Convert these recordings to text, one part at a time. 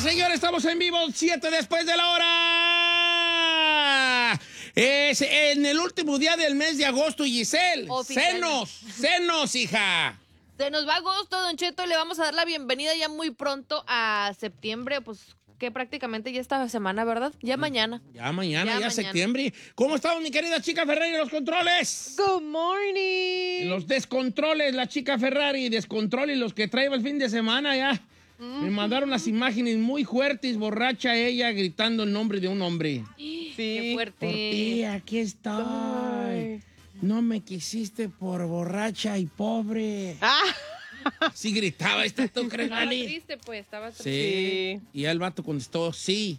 señores, estamos en vivo, 7 después de la hora. Es en el último día del mes de agosto, Giselle. Senos, hija. Se nos va agosto, Don Cheto, le vamos a dar la bienvenida ya muy pronto a septiembre, pues que prácticamente ya esta semana, ¿verdad? Ya mañana. Ya mañana. Septiembre. ¿Cómo estamos, mi querida chica Ferrari, los controles? Good morning. Los descontroles, la chica Ferrari, descontroles, los que trae el fin de semana ya. Me mandaron las imágenes muy fuertes, borracha ella gritando el nombre de un hombre. Sí. Qué fuerte. Por ti, aquí estoy. Ay. No me quisiste por borracha y pobre. Sí gritaba esta, ¿tú crees, Estaba Lali? triste, pues, estaba triste. Sí. Y el vato contestó, sí.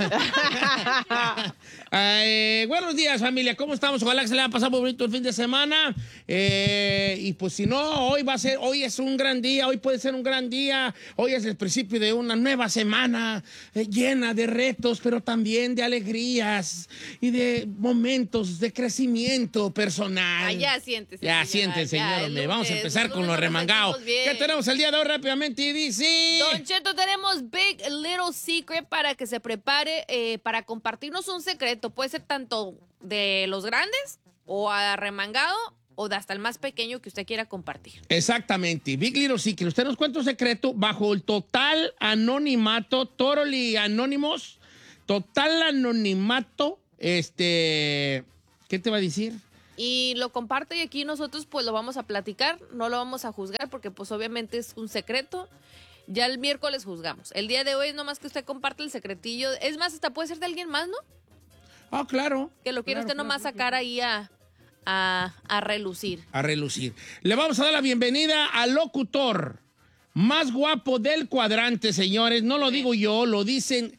Buenos días, familia. ¿Cómo estamos? Ojalá que se le haya pasado bonito el fin de semana. Y pues si no, hoy es un gran día, hoy puede ser un gran día. Hoy es el principio de una nueva semana llena de retos, pero también de alegrías y de momentos de crecimiento personal. Ay, ya siéntese. Ya, señora, siéntese, ya, señor. el Vamos a lunes, empezar el con lo lunes nos remangado. sentimos bien. ¿Qué tenemos el día de hoy rápidamente? Y dice... Don Cheto, tenemos Big Little Secret para que se prepare para compartirnos un secreto. Puede ser tanto de los grandes o arremangado o de hasta el más pequeño que usted quiera compartir. Exactamente. Big Little Secret. Usted nos cuenta un secreto bajo el total anonimato, totally anónimos, total anonimato, ¿qué te va a decir? Y lo comparte y aquí nosotros pues lo vamos a platicar, no lo vamos a juzgar porque pues obviamente es un secreto. Ya el miércoles juzgamos. El día de hoy es nomás que usted comparte el secretillo. Es más, hasta puede ser de alguien más, ¿no? Ah, claro. Que lo quiere usted nomás sacar ahí a relucir. A relucir. Le vamos a dar la bienvenida al locutor más guapo del cuadrante, señores. No lo digo yo, lo dicen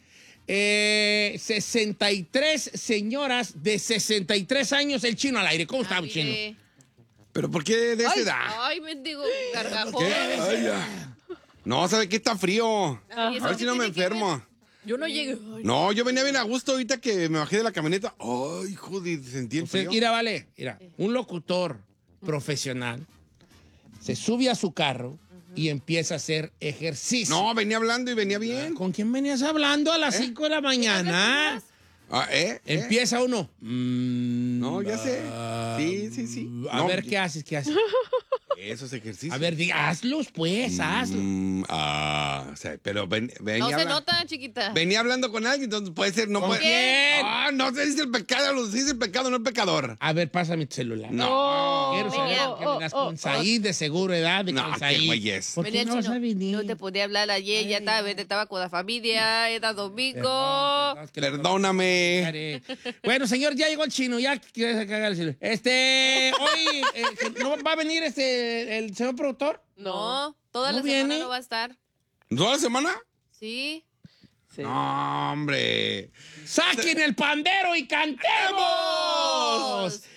63 señoras de 63 años. El Chino al aire. ¿Cómo está, Chino? ¿Pero por qué de esa edad? Ay, mendigo gargajón. ¿Qué? Ay, ya. No, ¿sabe qué? Está frío. Ay, A ver si no me enfermo. Yo no llegué. Ay, No, yo venía bien a gusto ahorita que me bajé de la camioneta. Ay, joder, sentí el frío. Mira, vale, mira, un locutor profesional se sube a su carro y empieza a hacer ejercicio. No, venía hablando y venía bien. ¿Con quién venías hablando a las 5 de la mañana? Empieza uno. No, ya sé. Sí. A No, ver, ¿qué haces? Esos ejercicios. A ver, hazlos, pues, hazlos. O sea, pero venía no se hablando. nota, chiquita. Venía hablando con alguien, entonces puede ser, no ¿Con puede. quién? No se dice el pecado, se dice el pecado, no el pecador. A ver, pásame tu celular. No. Quiero saber que vengas con Said, de seguro edad, de No, con qué Said. güeyes. ¿Por qué Venía no vas Chino, a venir? no te podía hablar ayer, ya estaba con la familia, era domingo. Perdón, que Perdóname. Bueno, señor, ya llegó el Chino, ya quiere cagar el celular. Hoy, ¿no va a venir el señor productor? No, toda ¿No la viene? semana no va a estar. ¿Toda la semana? Sí. Sí. No, hombre. ¡Saquen el pandero y cantemos!